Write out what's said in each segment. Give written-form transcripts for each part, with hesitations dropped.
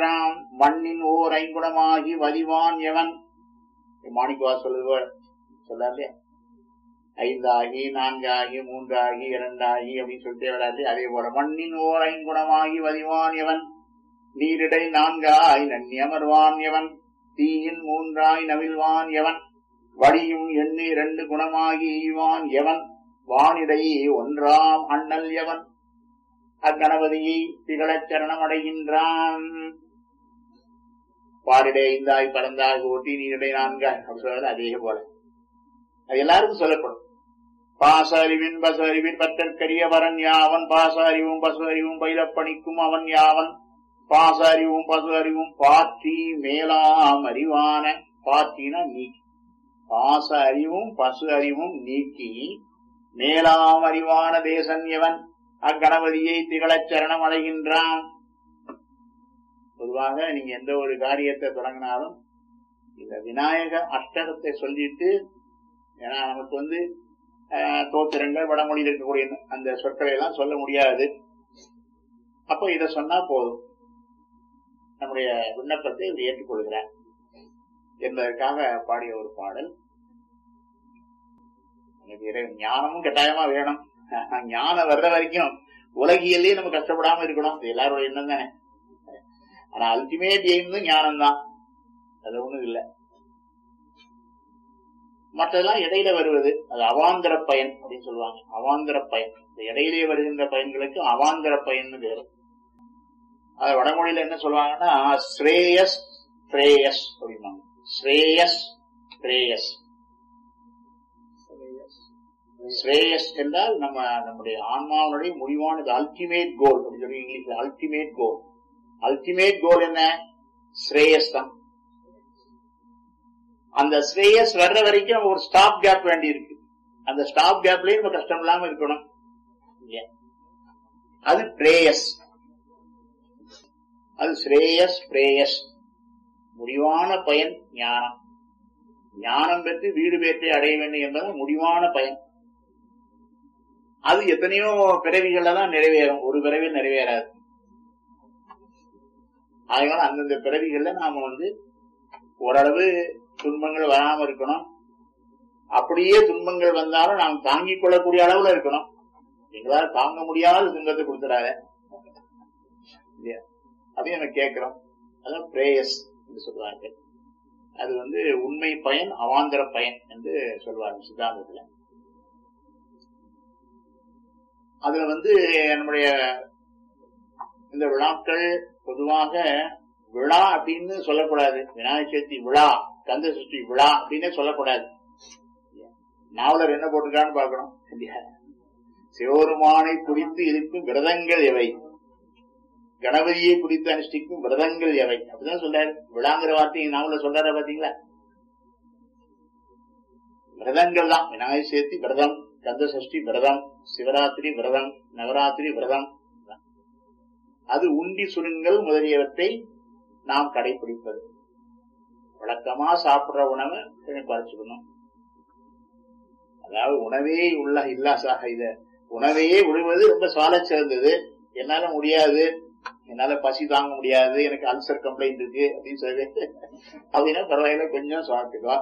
அடைகின்றான். மண்ணின் ஓர் ஐங்குணமாகி வலிவான் எவன். மாணிக்கவா சொல்லுவார் சொல்லாரு, 5 ஆகி 4 ஆகி 3 ஆகி 2 ஆகி அப்படின்னு சொல்லிட்டே வராது. அதே போல மண்ணின் ஓர் ஐங்குணமாகி வலிவான் எவன். நீரிடை 4 ஆய் நன்னி அமர்வான் எவன். தீயின் 3 ஆய் நவில்வான் எவன். வழியும் 2 குணமாகி ஈவான் எவன். வானிடை 1 அண்ணல் எவன். அக்கணபதியை திகழச் சரணம் அடைகின்றான். பாரிடை 5 ஆய் பறந்தாய் ஓட்டி நீரிடை 4 ஆய் அப்படி சொல்றது. அதே போல அது எல்லாருக்கும் சொல்லப்படும். பாச அறிவின் பச அறிவின் பற்றற்கரிய வரன் யாவன். பாச அறிவும் பசு அறிவும் பயிலப்பணிக்கும் அவன் யாவன். பாச அறிவும் பசு அறிவும் பாற்றி மேலாம் அறிவான. பாற்றினா நீக்கி. பாச அறிவும் பசு அறிவும் நீக்கி மேலாம் அறிவான தேசன் எவன். அக்கணபதியை திகழச் சரணம் அடைகின்றான். பொதுவாக நீங்க எந்த ஒரு காரியத்தை தொடங்கினாலும் இந்த விநாயக அஷ்டகத்தை சொல்லிட்டு, ஏன்னா நமக்கு தோத்திரங்கள் வடமொழியில் இருக்கக்கூடிய அந்த சொற்களை எல்லாம் சொல்ல முடியாது. அப்போ இதை சொன்னா போதும், நம்முடைய விண்ணப்பத்தை இதை ஏற்றுக்கொள்கிறார் என்பதற்காக பாடிய ஒரு பாடல். ஞானமும் கட்டாயமா வேணும். ஞானம் வர்ற வரைக்கும் உலகியலே நம்ம கஷ்டப்படாம இருக்கணும். இது எல்லாரோட எண்ணம் தானே. ஆனா அல்டிமேட் எய்ம் ஞானம் தான், அது ஒண்ணும் இல்லை. மற்றதெல்லாம் இடையில வருவது அது அவாந்தர பயன் அப்படின்னு சொல்லுவாங்க. அவாந்தர பயன், இந்த இடையிலே வருகின்ற பயன்களுக்கு அவாந்தர பயன் வேறு. அது வடமொழியில என்ன சொல்லுவாங்கன்னா ஸ்ரேயஸ் பிரேயஸ் அப்படிம்பாங்க. ஸ்ரேயஸ் பிரேயஸ். ஸ்ரேயஸ் என்றால் நம்முடைய ஆன்மாவுடைய முடிவானது, அல்டிமேட் கோல் அப்படின்னு சொல்லி இங்கிலீஷ்ல. அல்டிமேட் கோல், அல்டிமேட் கோல் என்ன? ஸ்ரேயஸ் தான். அந்த ஸ்ரேயஸ் வர்ற வரைக்கும் ஒரு ஸ்டாப் கேப் வேண்டி இருக்கு. அந்த ஸ்டாப் கேப்லயும் நம்ம கஷ்டம் இல்லாம இருக்கணும். அது பிரேயஸ், அது ஸ்ரேயஸ் பிரேயஸ். முடிவான பயன் ஞானம். ஞானம் பெற்று வீடு பேற்றை அடைய வேண்டும் என்பது முடிவான பயன். அது எத்தனையோ பிறவிகள்ல தான் நிறைவேறும், ஒரு பிறவியில் நிறைவேறாது. அதனால அந்தந்த பிறவிகள்ல நாம ஓரளவு துன்பங்கள் வராம இருக்கணும். அப்படியே துன்பங்கள் வந்தாலும் நாம் தாங்கிக் கொள்ளக்கூடிய அளவுல இருக்கணும். எங்களால் தாங்க முடியாத துன்பத்தை கொடுத்துறாங்க, அதையும் நம்ம கேட்கிறோம். அதான் பிரேயஸ் என்று சொல்லுவாங்க. அது உண்மை பயன், அவாந்தர பயன் என்று சொல்வாங்க சித்தாந்தத்துல. அதுல நம்முடைய இந்த விழாக்கள் பொதுவாக விழா அப்படின்னு சொல்லக்கூடாது. விநாயகர் சதுர்த்தி விழா, கந்த சஷ்டி விழா அப்படின்னே சொல்லக்கூடாது. நாவலர் என்ன போட்டிருக்கான்னு பார்க்கணும். சிவபெருமானை குறித்து இருக்கும் விரதங்கள் எவை, கணபதியை குறித்து அனுஷ்டிக்கும் விரதங்கள் எவை அப்படிதான் சொல்றாரு. விழாங்கிற வார்த்தை நாவலர் சொல்றாரு பாத்தீங்களா. விரதங்கள் தான். விநாயகர் சதுர்த்தி விரதம், கந்த சஷ்டி விரதம், சிவராத்திரி விரதம், நவராத்திரி விரதம். அது உண்டி சுருங்கல் முதலியவற்றை நாம் கடைபிடிப்பது. வழக்கமா சாப்பிடுற உணவை குறைச்சுக்கணும். அதாவது உணவே இல்லாசாக இத உணவையே விடுவது ரொம்ப சால சிறந்தது. என்னால முடியாது, என்னால பசி தாங்க முடியாது, எனக்கு அல்சர் கம்ப்ளைண்ட் இருக்கு அப்படின்னு சொல்லி அப்படின்னா பரவாயில்ல, கொஞ்சம் சாப்பிட்டுக்கோ.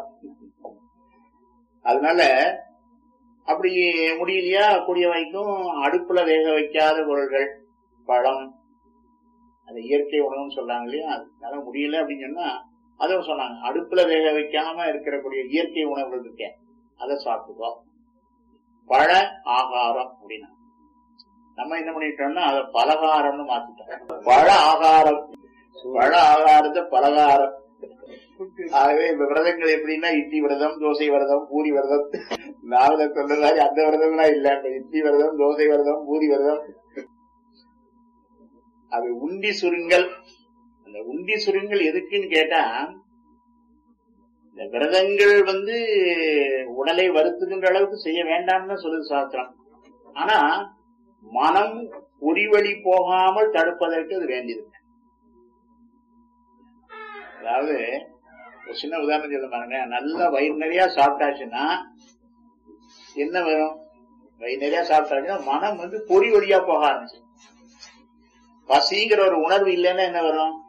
அதனால அப்படி முடியலையா, கூடிய வரைக்கும் அடுப்புல வேக வைக்காத பொருள்கள், பழம், அந்த இயற்கை உணவுன்னு சொல்றாங்க இல்லையா, அதனால முடியல அப்படின்னு சொன்னா அதை சொன்னாங்க. அடுப்புல வேக வைக்காம இருக்கிறக்கூடிய இயற்கை உணவுகள் இருக்கேன், அதை சாப்பிட்டுக்கோ. பழ ஆகாரம் அப்படின்னா நம்ம என்ன பண்ணிட்டோம்னா அதை பலகாரம்னு மாத்திட்டோம். பழ ஆகாரம், பழ ஆகாரத்தை பலகாரம். ஆகவே விரதங்கள் எப்படின்னா இட்லி விரதம், தோசை விரதம், பூரி விரதம். நாவல சொல்றதாரி அந்த விரதம்லாம் இல்ல. இட்லி விரதம், தோசை விரதம், பூரி விரதம். அது உண்டி சுருங்கல். அந்த உண்டி சுருங்கல் எதுக்குன்னு கேட்டா, இந்த விரதங்கள் உடலை வருத்துகின்ற அளவுக்கு செய்ய வேண்டாம்னு தான் சொல்லுது சாஸ்திரம். ஆனா மனம் உரிவழி போகாமல் தடுப்பதற்கு அது வேண்டியது. அதாவது ஒரு சின்ன உதாரணம் சொல்ல பாருங்க. நல்லா வயிறு நிறைய சாப்பிட்டாச்சுன்னா என்ன வரும்? வயிறு நிறைய சாப்பிட்டாச்சுன்னா மனம் பொறி வழியா போக ஆரம்பிச்சு. பசிங்கிற ஒரு உணர்வு இல்லைன்னா என்ன வரும்?